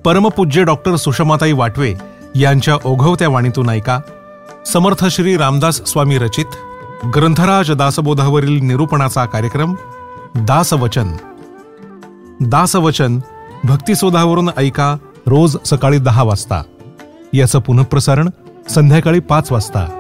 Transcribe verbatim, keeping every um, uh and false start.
परमपूज्य डॉक्टर सुषमाताई वाटवे यांच्या ओघवत्या वाणीतून ऐका समर्थ श्री रामदास स्वामी रचित ग्रंथराज दासबोधावरील निरूपणाचा कार्यक्रम दासवचन. दासवचन भक्तिसोधावरून ऐका रोज सकाळी दहा वाजता. याचं पुनःप्रसारण संध्याकाळी पाच वाजता.